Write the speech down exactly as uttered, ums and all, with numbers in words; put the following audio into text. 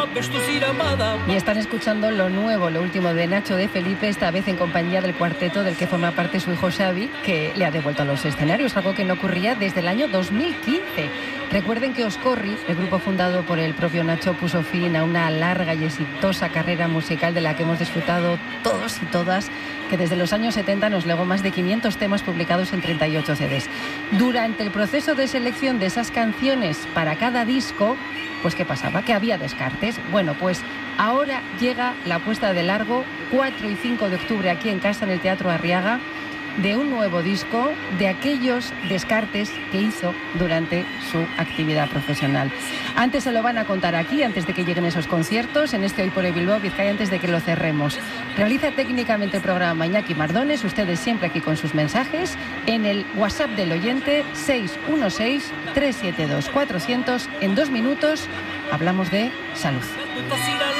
Y están escuchando lo nuevo, lo último de Nacho de Felipe, esta vez en compañía del cuarteto del que forma parte su hijo Xavi, que le ha devuelto a los escenarios, algo que no ocurría desde el año dos mil quince. Recuerden que Oscorri, el grupo fundado por el propio Nacho, puso fin a una larga y exitosa carrera musical de la que hemos disfrutado todos y todas, que desde los años setenta nos legó más de quinientos temas publicados en treinta y ocho C Ds. Durante el proceso de selección de esas canciones para cada disco, pues ¿qué pasaba? Que había descartes. Bueno, pues ahora llega la puesta de largo, cuatro y cinco de octubre, aquí en casa, en el Teatro Arriaga, de un nuevo disco, de aquellos descartes que hizo durante su actividad profesional. Antes se lo van a contar aquí, antes de que lleguen esos conciertos, en este Hoy por Hoy Bilbao Vizcaya, antes de que lo cerremos. Realiza técnicamente el programa Iñaki Mardones, ustedes siempre aquí con sus mensajes, en el WhatsApp del oyente seis uno seis, tres siete dos, cuatrocientos. En dos minutos hablamos de salud.